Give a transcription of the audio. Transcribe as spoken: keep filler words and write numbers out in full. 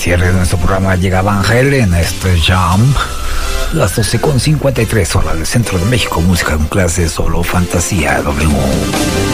cierre de nuestro programa llega Van Halen, este Jam. Las doce con cincuenta y tres horas del centro de México, música con clase, solo fantasía W.